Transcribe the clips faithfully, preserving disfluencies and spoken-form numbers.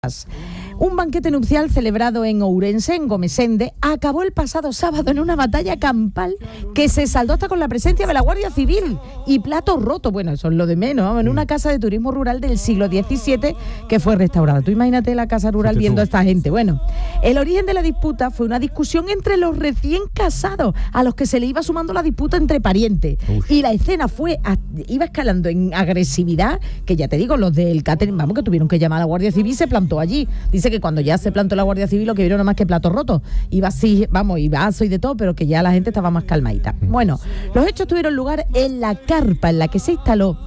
Un banquete nupcial celebrado en Ourense, en Gomesende, acabó el pasado sábado en una batalla campal que se saldó hasta con la presencia de la Guardia Civil y platos rotos. Bueno, eso es lo de menos, vamos, en una casa de turismo rural del siglo diecisiete que fue restaurada. Tú imagínate la casa rural viendo a esta gente. Bueno, el origen de la disputa fue una discusión entre los recién casados, a los que se le iba sumando la disputa entre parientes. Uf. Y la escena fue, iba escalando en agresividad, que ya te digo, los del catering, vamos, que tuvieron que llamar a la Guardia Civil, se plantó allí. Dice que cuando ya se plantó la Guardia Civil lo que vieron no más que platos rotos. Iba así, vamos, y vaso y de todo, pero que ya la gente estaba más calmadita. Bueno, los hechos tuvieron lugar en la carpa en la que se instaló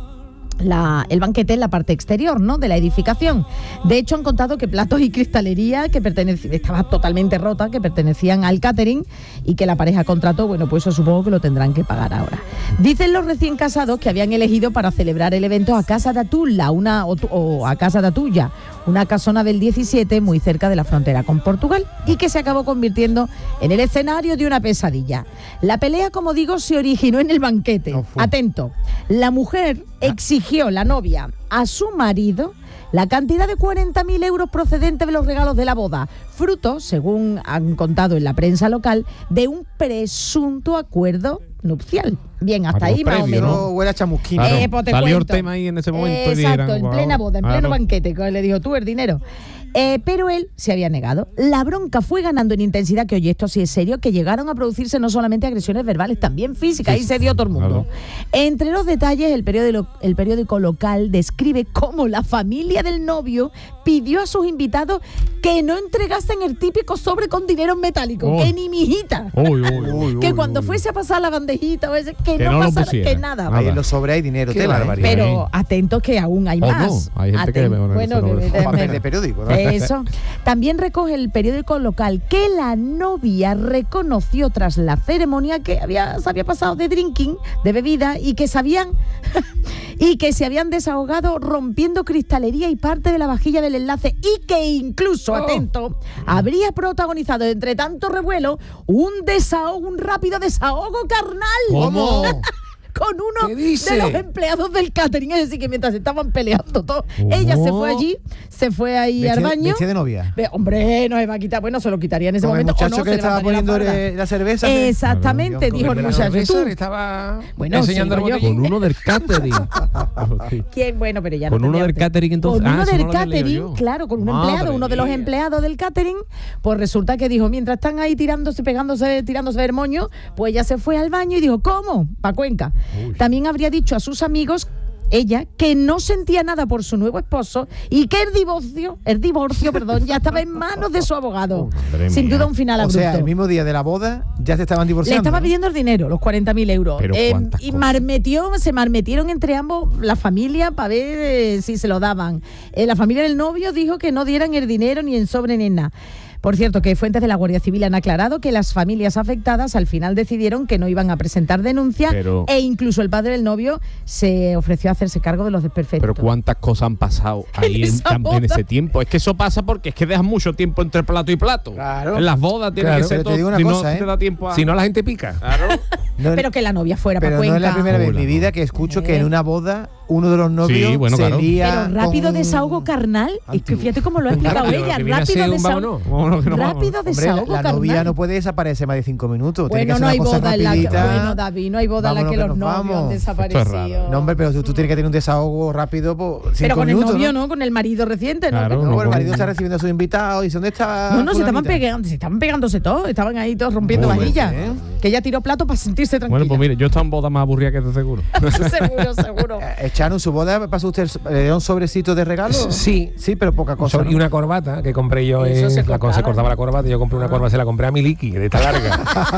La, el banquete en la parte exterior, ¿no?, de la edificación. De hecho, han contado que platos y cristalería que pertenecían, estaba totalmente rota, que pertenecían al catering y que la pareja contrató. Bueno, pues eso supongo que lo tendrán que pagar ahora. Dicen los recién casados que habían elegido para celebrar el evento a Casa de Atulla, una, o, o a Casa de Atulla, una casona del diecisiete muy cerca de la frontera con Portugal, y que se acabó convirtiendo en el escenario de una pesadilla. La pelea, como digo, se originó en el banquete. No Atento, la mujer exigió, la novia, a su marido la cantidad de cuarenta mil euros procedentes de los regalos de la boda, fruto, según han contado en la prensa local, de un presunto acuerdo nupcial. Bien, hasta ahí más o menos. No huele chamusquina. Claro, eh, pues salió cuento. el tema ahí en ese momento. Eh, exacto, dirán, en wow. plena boda, en claro. pleno banquete, que le dijo tú el dinero. Eh, pero él se había negado. La bronca fue ganando en intensidad, que oye, esto sí es serio, que llegaron a producirse no solamente agresiones verbales, también físicas, sí, y se dio todo el mundo. Claro. Entre los detalles, el periódico, el periódico local describe cómo la familia del novio pidió a sus invitados que no entregasen el típico sobre con dinero metálico, oh. que ni mijita. Uy, uy, uy, que uy, cuando uy. fuese a pasar la bandejita, o ese, que, que no, no pasara, que nada. Ahí en los sobres hay dinero, qué tela, barbaridad. Pero atentos que aún hay oh, más. No. Hay gente Atent- que debe bueno, que me, papel de periódico, ¿no? Eso. También recoge el periódico local que la novia reconoció tras la ceremonia que había, se había pasado de drinking, de bebida, y que sabían y que se habían desahogado rompiendo cristalería y parte de la vajilla del enlace, y que incluso, oh. atento, habría protagonizado entre tanto revuelo un desahogo, un rápido desahogo carnal. ¿Cómo? Con uno de los empleados del catering. Es decir, que mientras estaban peleando todo, oh. ella se fue allí, se fue ahí ¿Vestida, al baño. ¿Vestida de novia? Ve, hombre, no se va a quitar. Bueno, se lo quitaría en ese Con momento. el muchacho o no, que se estaba poniendo la, la cerveza. Exactamente, ¿no? dijo el muchacho. Tú estaba bueno, enseñando sí, el con uno del catering. ¿Quién? Bueno, pero ya con no uno del catering, entonces. Con uno ah, del no catering, claro, con un Madre empleado, uno de los mía. empleados del catering, pues resulta que dijo, mientras están ahí tirándose, pegándose, tirándose del moño, pues ella se fue al baño y dijo, ¿cómo? Pa' Cuenca. Uy. También habría dicho a sus amigos, ella, que no sentía nada por su nuevo esposo y que el divorcio, el divorcio, perdón, ya estaba en manos de su abogado. Madre Sin mía. duda un final abrupto. O sea, el mismo día de la boda ya se estaban divorciando. Le estaba ¿no? pidiendo el dinero, los cuarenta mil euros. Pero Eh, cuántas y cosas. marmetió, se marmetieron entre ambos la familia para ver eh, si se lo daban. Eh, la familia del novio dijo que no dieran el dinero ni en sobre ni en nada. Por cierto, que fuentes de la Guardia Civil han aclarado que las familias afectadas al final decidieron que no iban a presentar denuncia, pero, e incluso el padre del novio se ofreció a hacerse cargo de los desperfectos. Pero cuántas cosas han pasado ahí en, en, en ese tiempo. Es que eso pasa porque es que dejas mucho tiempo entre plato y plato. Claro. En las bodas tiene Claro, que ser pero te todo. digo una Si cosa, no ¿eh? te da tiempo a... Si no, la gente pica. Claro. No, pero que la novia fuera para Pero no Cuenca. es la primera vez en Hola, mi vida no. que escucho Eh. que en una boda uno de los novios Sí, bueno, se claro. lía Pero rápido con... desahogo carnal. Es que fíjate cómo lo ha explicado Rápido, ella. que viene a Rápido ser un desahogo. vámonos. Vámonos, que nos Rápido vamos. Hombre, desahogo la carnal. novia no puede desaparecer más de cinco minutos. Tiene Bueno, que no ser hay una cosa boda en la que, rapidita. bueno, David, no hay boda en la Vámonos, que que los nos novios vamos. han desaparecido. No, hombre, pero tú, tú tienes que tener un desahogo rápido por cinco Pero con minutos, el novio, ¿no? ¿no? Con el marido reciente, ¿no? Claro, No, no, el marido con- está recibiendo a sus invitados y dice, ¿dónde está No, no, se estaban, fulanita? pegando, se estaban pegándose todos, estaban ahí todos rompiendo Muy vajillas. bien. Que ella tiró plato para sentirse tranquila. Bueno, pues mire, yo estaba en boda más aburrida que de seguro. seguro, seguro. Eh, Chano, en su boda pasó usted le dio un sobrecito de regalo. Sí. Sí, pero poca cosa. Sobre- ¿no? Y una corbata que compré yo. Eso En, se la, cortaba, se cortaba ¿no? la corbata. Yo compré una corbata, se la compré a Miliki, de esta larga.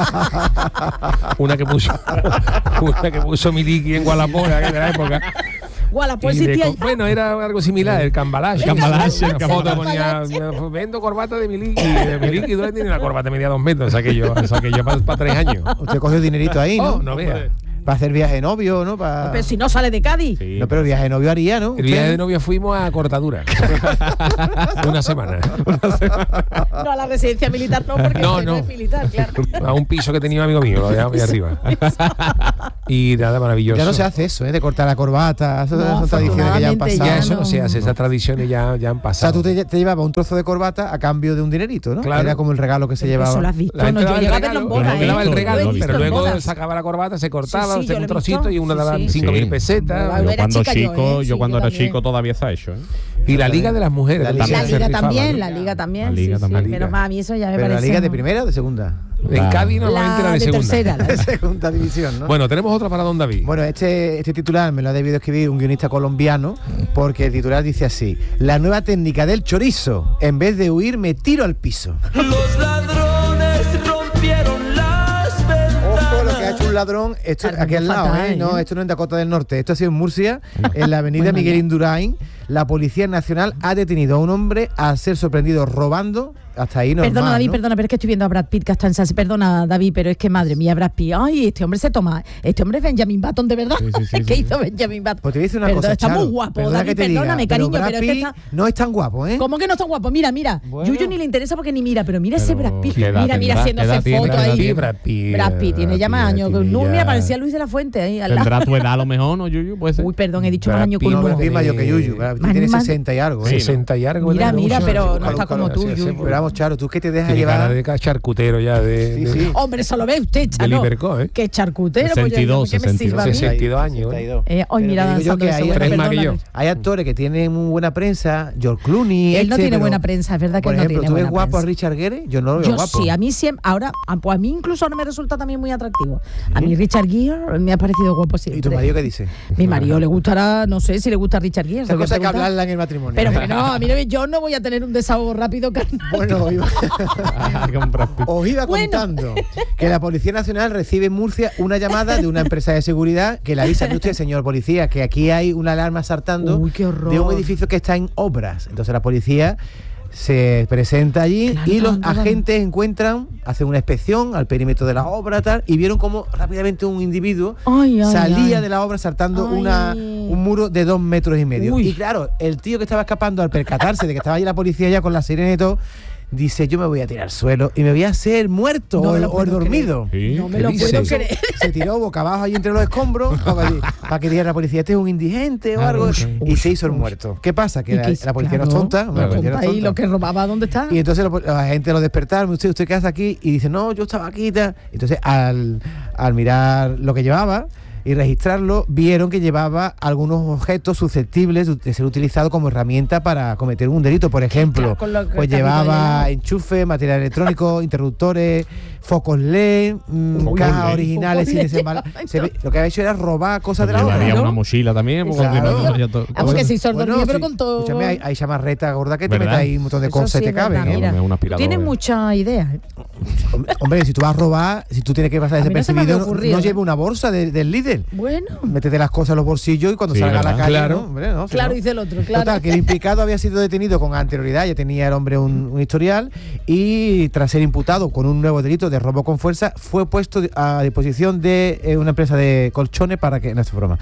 una que puso una que puso Miliki en Gualapora, que de la época. Guala, pues Y de existía co- ya. Bueno, era algo similar, el cambalache. El cambalache, Una el foto cambalache. ponía, vendo corbata de Miliki, de Miliki, ¿dónde tiene una corbata? Medía dos metros, saqué yo, saqué yo para tres años. Usted cogió dinerito ahí, ¿no? Oh, no vea. para hacer viaje de novio, ¿no? Para... Pero si no sale de Cádiz. Sí. No, pero el viaje de novio haría, ¿no? El viaje de novio fuimos a Cortadura. Una semana. No, a la residencia militar no, porque No, no, no. es militar, claro. A un piso que tenía un amigo mío, lo dejamos ahí arriba. Y nada, maravilloso. Ya no se hace eso, ¿eh? De cortar la corbata. Eso No, son tradiciones que ya han afortunadamente pasado. Ya eso no. no se hace, esas tradiciones ya, ya han O sea, pasado. tú te, te llevabas un trozo de corbata a cambio de un dinerito, ¿no? Claro. Era como el regalo que se llevaba. Eso lo has visto, La gente no, daba yo el llegué a verlo en regalo, bodas, la gente ¿eh? daba el Lo he regalo, visto pero en luego bodas. sacaba la corbata, se cortaba, Sí, sí, se yo un lo he trocito visto. y uno Sí, daba sí. cinco mil Sí. pesetas. Yo Yo era cuando chica yo, chico, ¿eh? yo Sí, cuando yo era también. chico todavía está hecho, ¿eh? Y la Liga de las Mujeres. La también Liga- La se liga rifaba, también, ¿no? la liga también. La liga sí, también. sí. Pero más a mí eso ya me ¿Pero la parece. liga de un- primera o de segunda? En Cádiz La normalmente era de de segunda. tercera. De segunda división, ¿no? Bueno, tenemos otra para Don David. Bueno, este, este titular me lo ha debido escribir un guionista colombiano, porque el titular dice así: la nueva técnica del chorizo, en vez de huir me tiro al piso. Los ladrones rompieron las ventanas. Ojo lo que ha hecho un ladrón, esto Claro, aquí al lado, fatal, ¿eh? No, ¿eh? esto no es en Dakota del Norte, esto ha sido en Murcia, en la avenida Bueno, Miguel ya. Indurain. La Policía Nacional ha detenido a un hombre al ser sorprendido robando. Hasta ahí normal, Perdona, David, ¿no? perdona, pero es que estoy viendo a Brad Pitt que está en San... Perdona, David, pero es que madre mía, Brad Pitt. Ay, este hombre se toma. Este hombre es Benjamin Button, de verdad. Sí, sí, sí, ¿Qué sí. hizo Benjamin Button? Pues te voy a decir una Perdón, cosa, está Charo, muy guapo, perdona David, que te perdóname, diga, cariño, pero pero, Brad es que Pitt está... no es tan guapo, ¿eh? ¿Cómo que no está guapo? Mira, mira. Bueno. Yuyu ni le interesa porque ni mira, pero mira ese Pero, Brad Pitt. ¿qué edad Mira, mira, tendrá? haciéndose ¿Qué edad tiene fotos Brad ahí. Pitt? Brad Pitt, Brad Pitt tiene ya más Brad años. Pitt Con ya- Numia parecía Luis de la Fuente ahí al lado. Tendrá tu edad a lo mejor, ¿no, Yuyu? Puede ser. Uy, perdón, he dicho Brad más años Pitt, que No, uno. Brad Pitt mayor que Yuyu. Brad Pitt Más- tiene más- sesenta y algo, ¿eh? Sí, sesenta y algo. Mira, ¿verdad? mira, Mucho. pero no Búscalo, está como búscalo, tú, sí, sí, Yuyu. pero vamos, Charo, tú que te dejas Tiene cara llevar. de charcutero ya de, Sí, de- sí. Hombre, eso lo ve usted, Chano. Iberco, ¿eh? Que charcutero, pues sesenta y dos, yo, que me sesenta y sirva a dos. mí. sesenta y dos años, ¿eh? sesenta y dos. Eh, hoy Pero mira, te digo yo danzando que eso, hay- bueno, Tres más que perdóname. yo. Hay actores que tienen muy buena prensa, George Clooney. Él no este, tiene pero, buena prensa, es verdad que por él no ejemplo, tiene ¿tú ves buena guapo prensa. a Richard Gere? Yo no lo veo Yo guapo. sí, a mí siempre, ahora, a, pues a mí incluso ahora me resulta también muy atractivo. A mí Richard Gere me ha parecido guapo siempre. ¿Y tu marido qué dice? Mi marido le gustará, no sé si le gusta Richard Gere. Esa se lo voy a cosa hay que preguntar. hablarla en el matrimonio. Pero que no, a mí no, yo no voy a tener un desahogo rápido, carnal. Bueno, iba- Con Brad Pitt. os iba Bueno. contando que la Policía Nacional recibe en Murcia una llamada de una empresa de seguridad que le avisa a usted, señor policía, que aquí hay una alarma saltando Uy, qué horror. de un edificio que está en obras. Entonces la policía se presenta allí Claro, y los estaban todas- agentes encuentran, hacen una inspección al perímetro de la obra tal, y vieron cómo rápidamente un individuo Ay, ay, salía ay. de la obra saltando Ay. una, un muro de dos metros y medio. Uy. Y claro, el tío que estaba escapando al percatarse de que estaba allí la policía ya con la sirena y todo, dice: yo me voy a tirar al suelo y me voy a hacer muerto No o, me el, lo o el puedo dormido. Sí. No me ¿Qué lo dices? puedo creer. Se tiró boca abajo ahí entre los escombros para que, para que dijera la policía: este es un indigente o Claro, algo. sí. Y se hizo el muerto. ¿Qué pasa? Que Y la, que- la policía no es claro, tonta. la la policía no es tonta. Y tonta. lo que robaba, ¿dónde está? Y entonces lo- la gente lo despertaron: usted, usted qué hace aquí, y dice: no, yo estaba aquí y tal. Entonces al, al mirar lo que llevaba y registrarlo, vieron que llevaba algunos objetos susceptibles de ser utilizados como herramienta para cometer un delito. Por ejemplo, Claro, con lo que pues el capítulo llevaba de- enchufe, material electrónico, interruptores, focos L E D, mm, Focos cajas L E D. originales sin Focos L E D. desembalar. Se ve- Lo que había hecho era robar cosas de la obra. Llevaría ¿no? una mochila también. porque Claro. si no, ya todo- Ah, porque se hizo el Bueno, dormido, pero sí, con todo. Escúchame, hay, hay chamarretas gordas que te ¿Verdad? metes ahí un montón de Eso cosas sí y te es verdad, caben. ¿eh? mira. Hombre, un aspirador. Tienes muchas ideas. ¿eh? Hombre, Hombre, si tú vas a robar, si tú tienes que pasar A mí no se me había desapercibido, no, ocurrido, no ¿eh? lleve una bolsa de- del líder. Bueno, Métete las cosas en los bolsillos y cuando Sí, salga a la ¿verdad? calle. Claro. ¿no? Hombre, no, si claro, no. dice el otro, claro. Total, que el implicado había sido detenido con anterioridad, ya tenía el hombre un, un historial, y tras ser imputado con un nuevo delito de robo con fuerza, fue puesto a disposición de eh, una empresa de colchones para que, no es broma,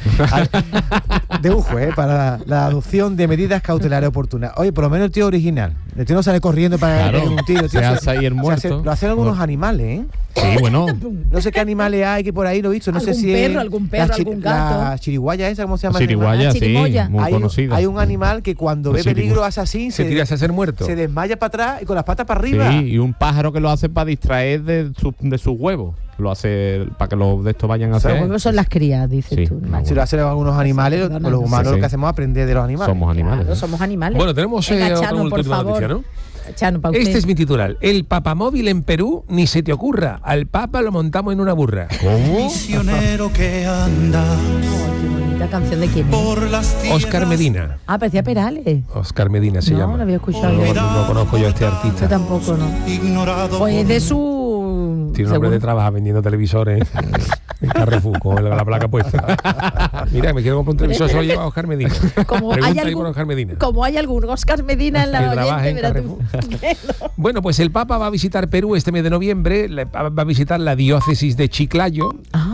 a- de lujo, ¿eh? Para la, la adopción de medidas cautelares oportunas. Oye, por lo menos el tío original, el tío no sale corriendo para Claro, pegar un tiro, el tío se hace ahí el se muerto. hace- lo hacen algunos animales, ¿eh? Sí, bueno. No sé qué animales hay que por ahí lo he visto, no sé Algún si es perro, algún perro, la chi- algún gato. La chiriguaya esa, ¿cómo se llama? Chiriguaya, La sí, chirimoya. muy hay, un, conocida. hay un animal que cuando La ve peligro chirimoya. hace así, Se se, tira a ser muerto. se desmaya para atrás y con las patas para arriba. Sí, y un pájaro que lo hace para distraer de, su- de sus huevos. Lo hace para que los de estos vayan a O sea, hacer. Los huevos son las crías, dices Sí, tú. no, macho. Si lo hacen algunos animales, los, perdona. los humanos Sí, lo sí. que hacemos es aprender de los animales. Somos animales. Claro, somos animales. Bueno, tenemos Venga, eh, otra Chano, por última favor. noticia, ¿no? Chano, pa' usted. Este es mi titular. El papamóvil en Perú, ni se te ocurra. Al papa lo montamos en una burra. ¿Cómo? Misionero que anda Oh, qué bonita canción de quién es. por las tierras. Oscar Medina. Ah, parecía Perales. Oscar Medina se No, llama. no había escuchado No, yo. no conozco yo a este Yo artista. tampoco, ¿no? Ignorado. Pues es por- de su... Tiene un hombre de según- trabajo vendiendo televisores en Carrefour con la, la placa puesta. Mira, me quiero comprar un televisor, solo lleva Oscar Medina. Como hay, Pregunta ahí algún, por Oscar Medina. como hay algún Oscar Medina en la Que trabaja oyente, en verás tú. Bueno, pues el Papa va a visitar Perú este mes de noviembre, le- va a visitar la diócesis de Chiclayo. Ah,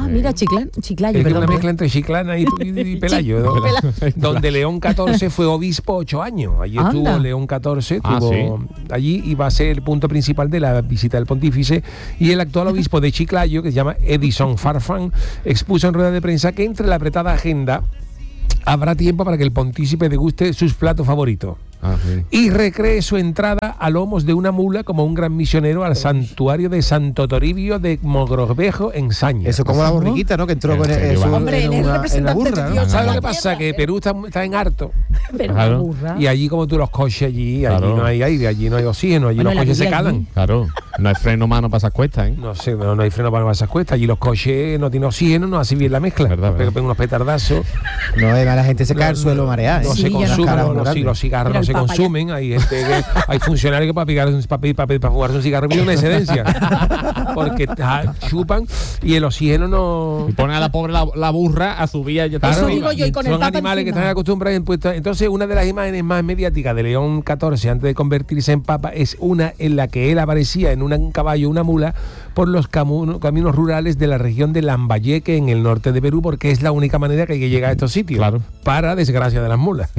mira, Chiclán, Chiclayo, Es que perdón. una mezcla entre Chiclana y, y, y Pelayo, ¿no? Donde León catorce fue obispo ocho años. Allí Anda. estuvo León catorce, Ah, estuvo allí y va a ser el punto principal de la visita del pontífice. Y el actual obispo de Chiclayo, que se llama Edison Farfán, expuso en rueda de prensa que entre la apretada agenda habrá tiempo para que el pontífice deguste sus platos favoritos. Ah, sí. Y recree su entrada a lomos de una mula como un gran misionero al santuario de Santo Toribio de Mogrovejo en Saña. Eso como la borriquita, ¿no? Que entró ¿En con serio, eso va? Hombre, en, él es una, en la representante burra, de ¿no? Dios. ¿Sabes lo la que pasa? tierra, Que Perú está, está en harto. Pero Claro. una burra. Y allí como tú los coches allí, allí Claro. no hay aire, allí no hay oxígeno, allí Bueno, los la coches se guía calan. allí. Claro, no hay freno mano para esas cuestas, ¿eh? No sé, no, no hay freno para esas cuestas. Allí los coches no tienen oxígeno, no hace bien la mezcla. Verdad, Pega- verdad. pega unos petardazos. No, además la gente se cae al No, suelo mareada. No ¿eh? Sí, se ya no consumen, caras los, muy los, grandes. los cigarros Mira, no el se Papa ya- consumen. Hay gente que, hay funcionarios que para picar para, pedir- para, pedir- para fumarse un cigarro piden una excedencia. Porque ah, chupan y el oxígeno no. Y pone a la pobre la, la burra a subir allá Eso arriba. digo yo, y con el Son Papa animales que encima. están acostumbrados en puestos. Entonces, una de las imágenes más mediáticas de León catorce antes de convertirse en papa es una en la que él aparecía en una- un caballo, una mula, por los camu- caminos rurales de la región de Lambayeque en el norte de Perú, porque es la única manera que hay que llegar a estos sitios. Claro. Para desgracia de las mulas.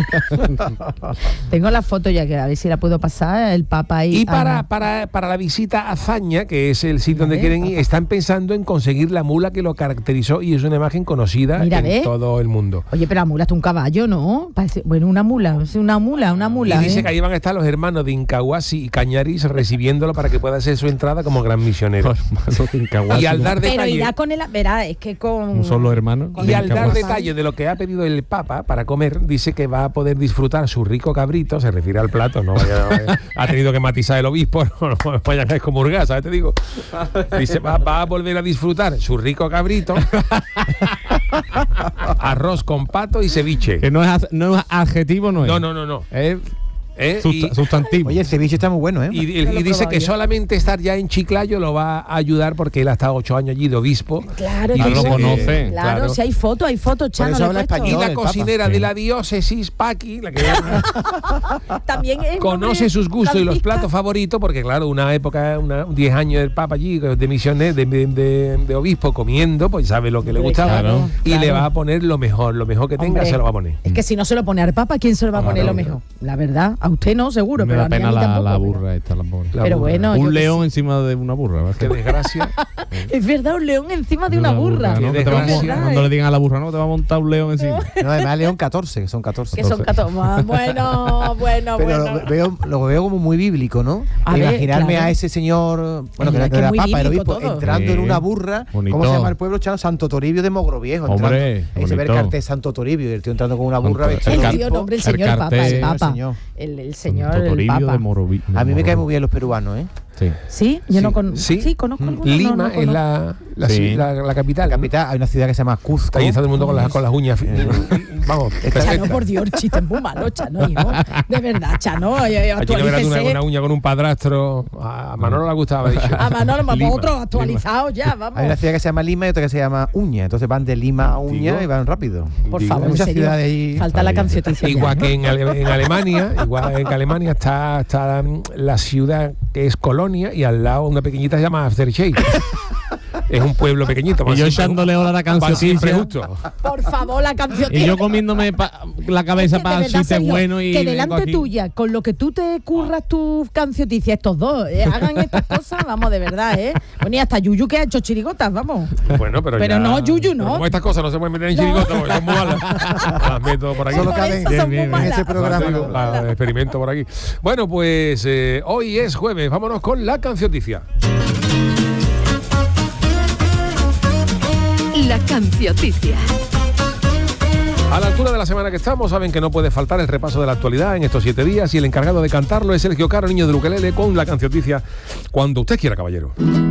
Tengo la foto ya, que a ver si la puedo pasar, el Papa ahí. Y para, Ah, para, para la visita a Zaña, que es el sitio donde Mira, quieren ir, están pensando en conseguir la mula que lo caracterizó y es una imagen conocida Mira, en ve. todo el mundo. Oye, pero la mula es un caballo, ¿no? Parece- bueno, una mula, es una mula, una mula. Y dice ¿eh? que ahí van a estar los hermanos de Incahuasi y Cañaris recibiéndolo para que pueda hacer su entrada como gran misionero. Y al dar Pero detalle, irá con el... Verá, es que con... Un solo hermano. con y el al dar Papa. detalle de lo que ha pedido el Papa para comer, dice que va a poder disfrutar su rico cabrito, se refiere al plato, no vaya, vaya- ha tenido que matizar el obispo, no, no vayan a excomulgar, ¿sabes? Te digo. Dice, va, va a volver a disfrutar su rico cabrito, arroz con pato y ceviche. Que no es, ad- no es adjetivo, no es. No, no, no, no. Es ¿Eh? susta- Y- sustantivo. Oye, el ceviche está muy bueno, ¿eh? Y, y- No lo y he dice probado que yo. solamente estar ya en Chiclayo lo va a ayudar porque él ha estado ocho años allí de obispo. Claro, Y Ah, que lo dice que- conoce. Claro, claro. si hay fotos, hay fotos, Chano. eso le he habla puesto. Y español. la el Papa. cocinera Sí. de la diócesis, Paqui, la que También es conoce nombre sus gustos y los francisca. platos favoritos, porque claro, una época, una, diez años del Papa allí, de misiones, de, de, de- de obispo comiendo, pues sabe lo que le Hombre, gustaba. claro, y claro. le va a poner lo mejor, lo mejor que tenga Hombre, se lo va a poner. Es que si no se lo pone al Papa, ¿quién se lo va a poner Claro. lo mejor? La verdad, a usted no, seguro, Me pero da a mí, a pena mí la, tampoco. la pero- burra esta, la pobre. La Pero burra. bueno, yo Un qué león sé. encima de una burra. ¿verdad? Qué desgracia. Es verdad, un león encima de una burra. ¿no? Qué Que te va a desgracia. mon- cuando le digan a la burra, no, te va a montar un león encima. No, además León catorce, que son catorce. Que son catorce. Bueno, bueno, Pero bueno. lo veo, lo veo como muy bíblico, ¿no? A ver, Imaginarme claro. a ese señor, bueno, Es que era, que que era es muy papa, el bíblico obispo, todo. entrando Sí. en una burra. Bonito. ¿Cómo se llama el pueblo, Chano? Santo Toribio de Mogroviejo. entrando. Hombre, Ahí se ve el bonito. cartel Santo Toribio y el tío entrando con una burra Santo- vestido El de car- tío, obispo. no, hombre, el el señor Papa, cartel- el Papa. señor. El, el señor, Santo el Toribio Papa. de Morovi- A mí me Morovi- caen muy bien los peruanos, ¿eh? Sí. Sí, yo Sí, no conozco. sí. Sí, conozco Mm. alguno, no, Lima no es conozco. la, la, Sí. la, la capital. ¿no? Capital, hay una ciudad que se llama Cuzco. Ahí está todo el mundo con las, con las uñas. fi- Vamos, Chano, perfecta. por Dios, el chiste es muy malo, Chano, hijo. De verdad, Chano, eh, eh, Allí no verás una, actualícese. una uña con un padrastro. A Manolo le gustaba, dicho. A Manolo, Lima. vosotros actualizados ya, vamos. Hay una ciudad que se llama Lima y otra que se llama Uña. Entonces van de Lima a Uña Digo. y van rápido. Por Digo, favor, hay en muchas serio. ciudades ahí. Falta la Ahí. cancioticia. Igual ya. que en, Ale- en Alemania, igual que Alemania está, está mm, la ciudad que es Colonia y al lado una pequeñita se llama Aftershave. Es un pueblo pequeñito. Y van yo siempre- echándole hora a la van siempre cancioticia. justo. Por favor, la cancioticia. Y yo comiéndome pa- la cabeza para chistes buenos y que vengo delante aquí. tuya, con lo que tú te curras tus cancioticias, estos dos, eh, hagan estas cosas, vamos, de verdad, ¿eh? Bueno, y hasta Yuyu que ha hecho chirigotas, vamos. Bueno, pero, Pero ya- no, Yuyu, no. pero como estas cosas no se pueden meter en No. chirigotas porque son muy malas. Las meto por aquí. Solo Por caben eso bien, son muy bien, en malas. ese programa. Las- las experimento por aquí. Bueno, pues eh, hoy es jueves. Vámonos con la cancioticia. La cancioticia. A la altura de la semana que estamos, saben que no puede faltar el repaso de la actualidad en estos siete días y el encargado de cantarlo es Sergio Caro, niño de Ukelele, con la cancioticia cuando usted quiera, caballero.